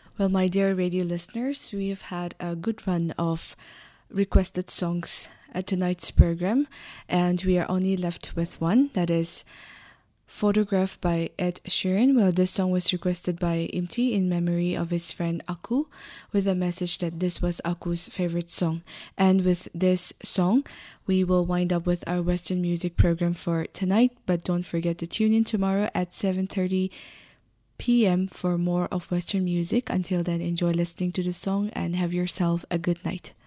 Well, my dear radio listeners, we have had a good run of requested songs at tonight's program, and we are only left with one, that is Photograph by Ed Sheeran. Well, this song was requested by Imti in memory of his friend Aku, with a message that this was Aku's favorite song. And with this song, we will wind up with our Western music program for tonight, but don't forget to tune in tomorrow at 7:30 p.m. for more of Western music. Until then, enjoy listening to the song and have yourself a good night.